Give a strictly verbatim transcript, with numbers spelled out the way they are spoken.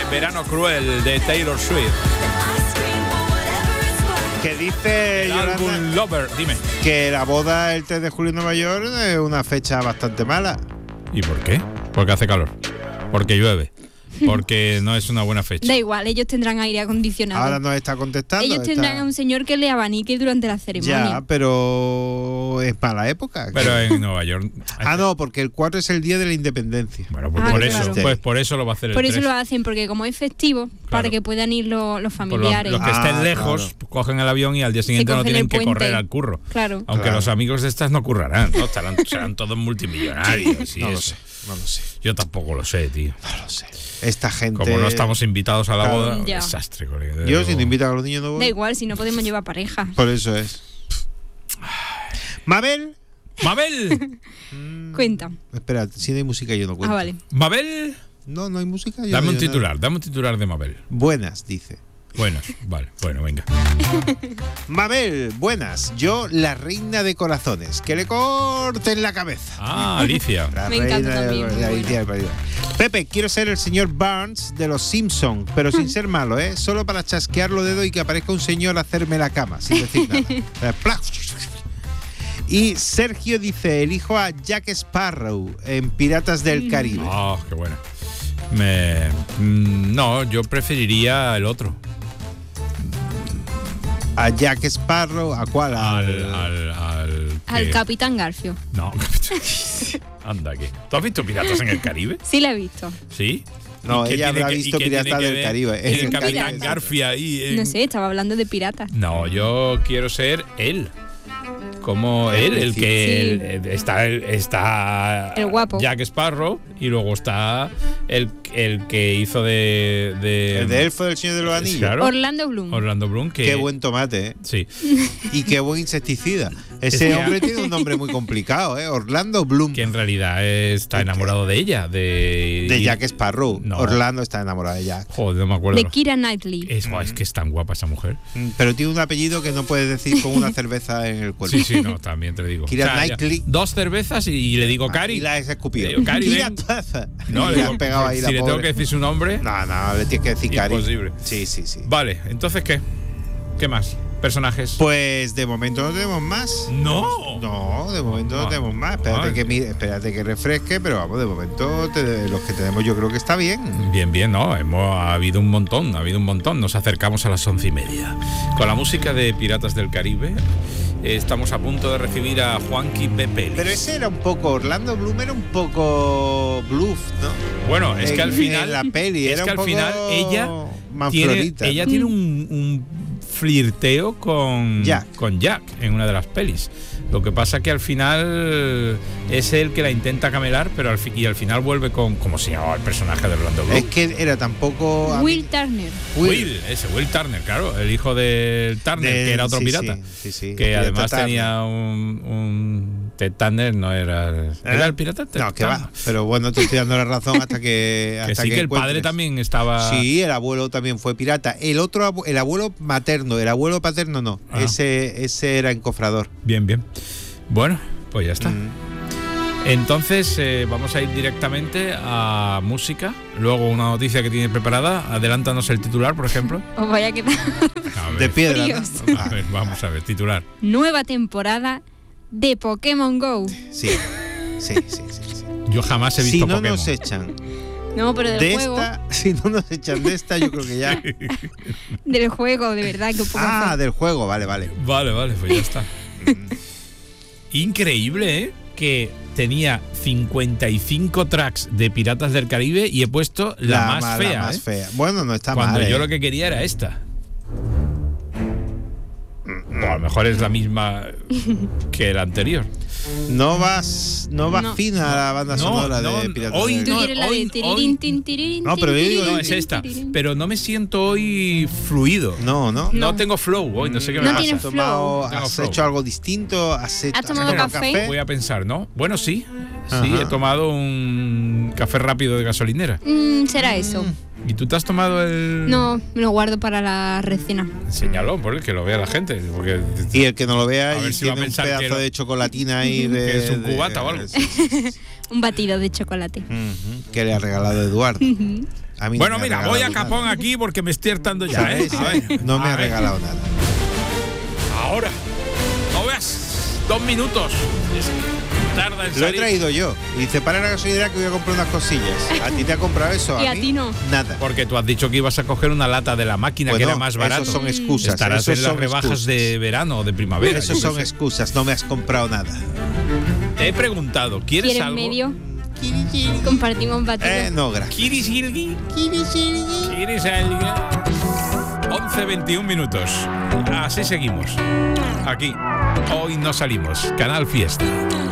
Verano Cruel de Taylor Swift. Que dice El Yolanda, álbum Lover, dime. que la boda el tres de julio en Nueva York es una fecha bastante mala. ¿Y por qué? Porque hace calor. Porque llueve. Porque no es una buena fecha. Da igual, ellos tendrán aire acondicionado. Ahora nos está contestando. ellos tendrán está... a un señor que le abanique durante la ceremonia. Ya, pero es mala época. Pero en Nueva York. Ah, no, porque el cuatro es el día de la independencia. Bueno, pues Ah, por claro. eso, pues por eso lo va a hacer Por el eso tres. lo hacen, porque como es festivo, para que puedan ir lo- los Por los, familiares. los que estén Ah, lejos, claro. pues cogen el avión y al día siguiente no cogen tienen el que puente. correr al curro. Claro. Aunque Claro. los amigos de estas no currarán, ¿no? Estarán, serán todos multimillonarios. y No lo eso. sé, no lo sé, Yo tampoco lo sé, tío. no lo sé. Esta gente... Como no estamos invitados a la Claro. boda, un Ya. desastre, colega. de Yo, luego. si no invitan a los niños, no voy. Da igual, si no podemos llevar pareja. Por eso es. Mabel. ¡Mabel! Cuenta. Espera, si no hay música yo no cuento. Ah, vale. ¡Mabel! No, no hay música. yo Dame no un digo titular, nada. dame un titular de Mabel. Buenas, dice. Bueno, vale, bueno, venga. Mabel, buenas. Yo, la reina de corazones. Que le corten la cabeza. Ah, Alicia. La Me encanta reina de- también, de muy Alicia del País Vasco. Pepe, quiero ser el señor Barnes de los Simpsons, pero sin ser malo, ¿eh? Solo para chasquear los dedos y que aparezca un señor a hacerme la cama, sin decir nada. Eh, ¡plaf! Y Sergio dice, elijo a Jack Sparrow en Piratas del Caribe. Ah, qué bueno. Me, mm, no, yo preferiría el otro. A Jack Sparrow, ¿a cuál? Al, al, al, Al ¿qué? Capitán Garfio. No, anda que. ¿Tú has visto Piratas en el Caribe? Sí la he visto. Sí. No, ¿Y qué ella tiene habrá que- y visto qué tiene Piratas que del ver Caribe. El En Capitán Caribe. Garfia ahí. en- No sé, estaba hablando de piratas. No, yo quiero ser él. Como él, el Sí. que Sí. el- está, el- está El guapo. Jack Sparrow y luego está el, el que hizo de, de El de Elfo del Señor de los Anillos. Claro. Orlando Bloom. Orlando Bloom, que Qué buen tomate, ¿eh? sí. Y qué buen insecticida. Ese Es que- hombre tiene un nombre muy complicado, ¿eh? Orlando Bloom. Que en realidad está enamorado de ella, de De Jack Sparrow. No. Orlando está enamorado de Jack. Joder, no me acuerdo. De Keira Knightley. Es, oh, es que es tan guapa esa mujer. Mm, Pero tiene un apellido que no puedes decir con una cerveza en el cuerpo. Sí, sí, no, también te digo. Keira O sea, ya- Knightley. Dos cervezas y, y le digo Ah, Cari. Y la has escupido. Le digo, Cari, Keira ven. Taza. No, Y le le digo, has pegado ahí si la le tengo pobre. que decir su nombre. No, no, le tienes que decir Cari. Imposible. Sí, sí, sí. Vale, entonces ¿qué? ¿Qué más? ¿Personajes? Pues de momento no tenemos más. no. No, de momento no Ah. tenemos más. Espérate Ay. que mire, espérate que refresque, pero vamos, de momento te- los que tenemos yo creo que está bien. Bien, bien, no, hemos, ha habido un montón, ha habido un montón. Nos acercamos a las once y media. Con la música de Piratas del Caribe, eh, estamos a punto de recibir a Juanqui Pepe. Pero ese era un poco, Orlando Bloom era un poco bluff, ¿no? Bueno, es En- que al final. en la peli es era que un al final poco ella tiene, manflorita. ella tiene un, un flirteo con Jack. con Jack en una de las pelis. Lo que pasa que al final es él que la intenta camelar, pero al fi- y al final vuelve con, ¿cómo se llamaba el personaje de Orlando Bloom? Es que era tampoco a Will mí- Turner. Will, ese Will Turner, claro, el hijo del Turner, de- que era otro sí, pirata. sí, sí, sí, Que el además pirata tenía un, un Ted Turner, no era. ¿Era el pirata? Ted No, que Turner? va. Pero bueno, te estoy dando la razón hasta que. Que hasta sí, que, el padre encuentres. también estaba. Sí, el abuelo también fue pirata. El otro, abu- el abuelo materno, el abuelo paterno no. Ah. Ese, ese era encofrador. Bien, bien. Bueno, pues ya está. Mm. Entonces eh, vamos a ir directamente a música. Luego una noticia que tiene preparada. Adelántanos el titular, por ejemplo. Os vaya a quedar. A ver, De piedra. Fríos. ¿no? a ver, vamos a ver, titular. Nueva temporada de Pokémon Go. Sí, sí, sí, sí, sí. Yo jamás he visto Si no Pokémon. nos echan No, pero del de juego. esta, si no nos echan de esta, yo creo que ya. Del juego, de verdad, que un poco Ah, hace- del juego, vale, vale. Vale, vale, pues ya está. Mm. Increíble, ¿eh? Que tenía cincuenta y cinco tracks de Piratas del Caribe y he puesto la, más ma- fea. la más ¿eh? fea. Bueno, no está Cuando mal. yo ¿eh? lo que quería era esta. Bueno, a lo mejor es la misma que la anterior. No vas, no vas No. fina la banda No, sonora no, de Piratas hoy del ¿Tú no, Caribe. quieres la hoy- de tirirín, hoy- tin, tirirín, No, pero yo tin, digo- tirirín, No, es esta. tirirín? Pero no me siento hoy fluido. No, no. No No. tengo flow hoy, no sé qué me No pasa. tienes has tomado, flow. Tengo has flow. hecho algo distinto, has, hecho- ¿Has tomado tomado café? Voy a pensar, ¿no? Bueno, sí. Sí, Ajá. he tomado un café rápido de gasolinera. Mm, será eso. ¿Y tú te has tomado el...? No, me lo guardo para la recena. Enséñalo, porque que lo vea la gente. Porque Y el que no lo vea A ver y si va a tiene un pensar que pedazo lo- de chocolatina ahí de, que es un de- cubata o algo. sí, sí, sí. Un batido de chocolate. Ujú, que le ha regalado Eduardo. A mí no Bueno, me ha mira, voy a regalado capón nada. aquí porque me estoy hartando ya, ¿eh? ¿Sabes? A ver, No me a ha ver. regalado nada. Ahora, no veas, dos minutos. Es que tarda en Lo he salir. traído yo. Y dice, para la gasolinera que voy a comprar unas cosillas. ¿A ti te ha comprado eso? Y a mí? ti no. Nada. Porque tú has dicho que ibas a coger una lata de la máquina que Bueno, era más barato. esos son excusas. Estarás esos en las son rebajas excusas. de verano o de primavera. Esos yo son qué sé. excusas. No me has comprado nada. Te he preguntado, ¿quieres, ¿Quieres algo? medio? Compartimos batido. Eh, no, gracias. ¿Quieres algo? ¿Quieres algo? once veintiún minutos. Así seguimos. Aquí. Hoy no salimos. Canal Fiesta.